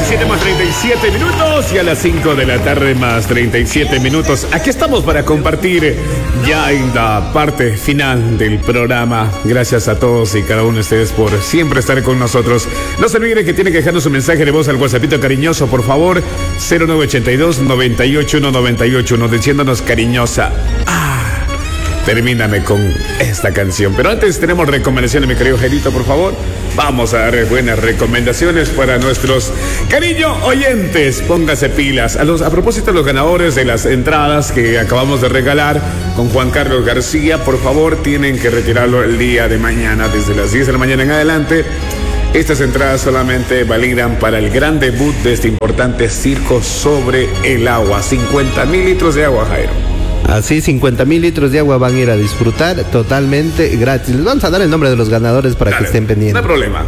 7 más 37 minutos y a las 5 de la tarde más 37 minutos. Aquí estamos para compartir ya en la parte final del programa. Gracias a todos y cada uno de ustedes por siempre estar con nosotros. No se olviden que tienen que dejarnos un mensaje de voz al WhatsAppito cariñoso, por favor. 0982 981 981, diciéndonos cariñosa. Termíname con esta canción. Pero antes tenemos recomendaciones, mi querido Gerito, por favor. Vamos a dar buenas recomendaciones para nuestros cariño oyentes. Póngase pilas. A propósito de los ganadores de las entradas que acabamos de regalar con Juan Carlos García, por favor, tienen que retirarlo el día de mañana, desde las 10 de la mañana en adelante. Estas entradas solamente validan para el gran debut de este importante circo sobre el agua. 50,000 litros de agua, Jairo. Así, 50,000 litros de agua van a ir a disfrutar totalmente gratis. Les vamos a dar el nombre de los ganadores para que estén pendientes. No hay problema.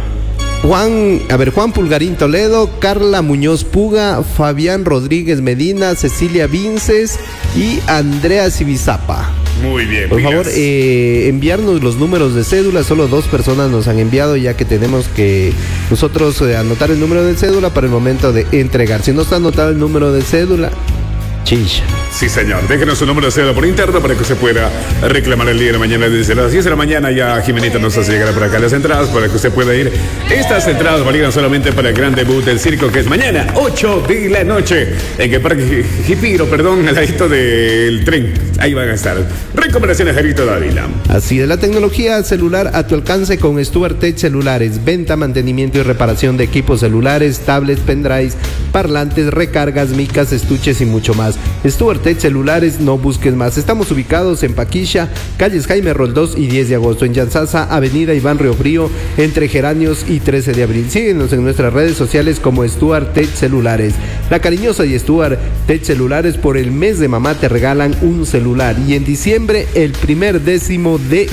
Juan Pulgarín Toledo, Carla Muñoz Puga, Fabián Rodríguez Medina, Cecilia Vinces y Andrea Cibizapa. Muy bien. Por favor, enviarnos los números de cédula. Solo 2 personas nos han enviado, ya que tenemos que nosotros anotar el número de cédula para el momento de entregar. Si no está anotado el número de cédula, chicha. Sí, señor. Déjenos su número de cédula por interno para que usted pueda reclamar el día de mañana. Desde las 10 de la mañana ya Jimenita nos hace llegar por acá las entradas para que usted pueda ir. Estas entradas validan solamente para el gran debut del circo, que es mañana, 8 de la noche, en el Parque Jipiro, al ladito del tren. Ahí van a estar. Recomendaciones, Gerito Dávila. Así es, la tecnología celular a tu alcance con Stuart Tech Celulares. Venta, mantenimiento y reparación de equipos celulares, tablets, pendrives, parlantes, recargas, micas, estuches y mucho más. Stuart Tech Celulares, no busques más. Estamos ubicados en Paquisha, calles Jaime Roldós y 10 de agosto. En Yanzasa, avenida Iván Río Frío, entre Geranios y 13 de abril. Síguenos en nuestras redes sociales como Stuart Tech Celulares. La Cariñosa y Stuart Tech Celulares, por el mes de mamá te regalan un celular. Y en diciembre, el primer décimo de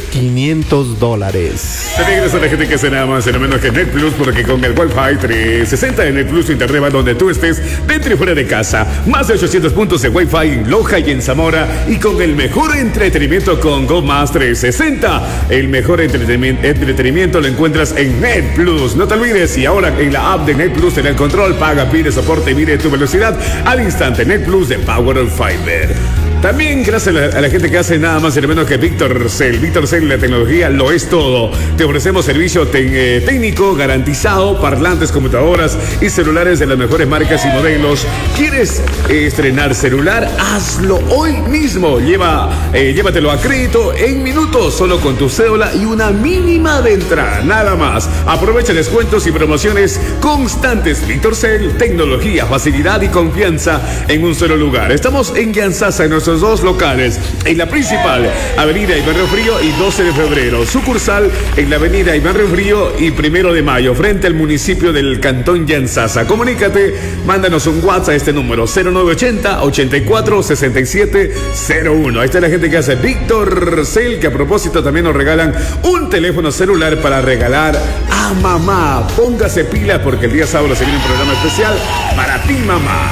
$500. También gracias a la gente que hace nada más y nada menos que NetPlus, porque con el Wi-Fi 360 de NetPlus Internet va donde tú estés, dentro y fuera de casa. Más de 800 puntos de Wi-Fi en Loja y en Zamora, y con el mejor entretenimiento con Go Más 360. El mejor entretenimiento lo encuentras en NetPlus. No te olvides, y ahora en la app de NetPlus ten el control, paga, pide soporte y mide tu velocidad al instante. NetPlus de Power of Fiber. También gracias a la gente que hace nada más y nada menos que Víctor Cell. Víctor Cell, la tecnología lo es todo. Te ofrecemos servicio técnico garantizado, parlantes, computadoras y celulares de las mejores marcas y modelos. ¿Quieres estrenar celular? Hazlo hoy mismo. Llévatelo a crédito en minutos, solo con tu cédula y una mínima de entrada, nada más. Aprovecha descuentos y promociones constantes. Víctor Cell, tecnología, facilidad y confianza en un solo lugar. Estamos en Yanzasa, en nuestros 2 locales, en la principal, avenida Iván Río Frío y 12 de febrero, sucursal en la avenida Iván Río Frío y 1 de mayo, frente al municipio del Cantón Yanzasa. Comunícate, mándanos un WhatsApp a este número, 0980 84 67 01. Ahí está la gente que hace Víctor Cell, que a propósito también nos regalan un teléfono celular para regalar a mamá. Póngase pila, porque el día sábado se viene un programa especial para ti, mamá.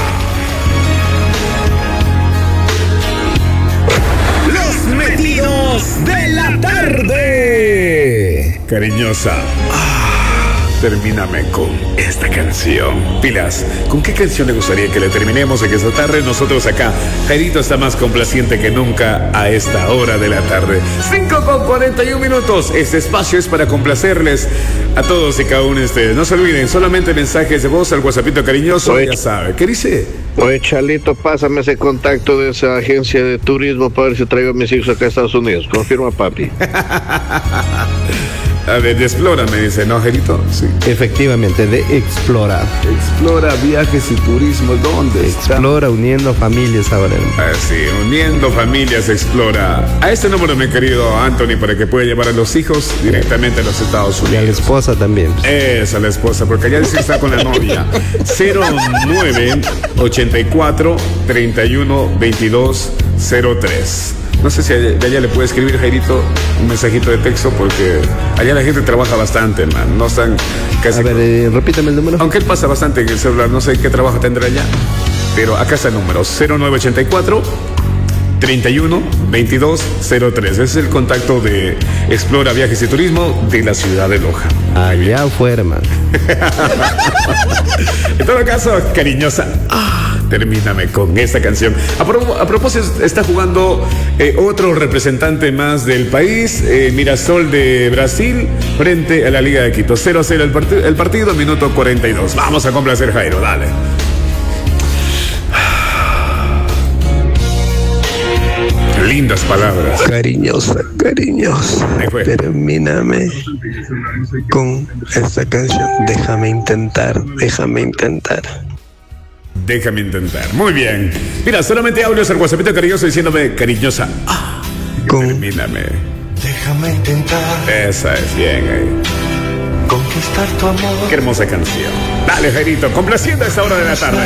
Metidos de la tarde. Cariñosa, termíname con esta canción. Pilas, ¿con qué canción le gustaría que le terminemos en esta tarde? Nosotros acá, Jairito está más complaciente que nunca a esta hora de la tarde. 5:41. Este espacio es para complacerles a todos y cada uno de ustedes. No se olviden, solamente mensajes de voz al WhatsAppito cariñoso. Oye, ya sabe. ¿Qué dice? Oye, Chalito, pásame ese contacto de esa agencia de turismo para ver si traigo a mis hijos acá a Estados Unidos. Confirma, papi. A ver, de Explora, me dice, ¿no, Gerito? Sí. Efectivamente, de Explora. Explora viajes y turismo, ¿dónde está? Explora, uniendo familias ahora. Sí, uniendo familias, Explora. A este número, mi querido Anthony, para que pueda llevar a los hijos directamente a los Estados Unidos. Y a la esposa también. A la esposa, porque allá dice que está con la novia. 09 84 31 22 03. No sé si de allá le puede escribir, Jairito, un mensajito de texto, porque allá la gente trabaja bastante, man. No están casi... A ver, repítame el número. Aunque él pasa bastante en el celular, no sé qué trabajo tendrá allá. Pero acá está el número, 0984 31-2203. Ese es el contacto de Explora Viajes y Turismo de la ciudad de Loja. Allá fue, hermano. En todo caso, cariñosa, termíname con esta canción. A propósito, está jugando otro representante más del país, Mirasol de Brasil, frente a la Liga de Quito. 0-0 el partido, minuto 42. Vamos a complacer, Jairo, dale. Lindas palabras. Cariñosa, termíname con esta canción. Déjame intentar. Muy bien. Mira, solamente audios al WhatsApp cariñoso diciéndome cariñosa. Termíname. Déjame intentar. Esa es bien ahí. Conquistar tu amor. Qué hermosa canción. Dale, Jairito, complaciendo a esta hora de la tarde.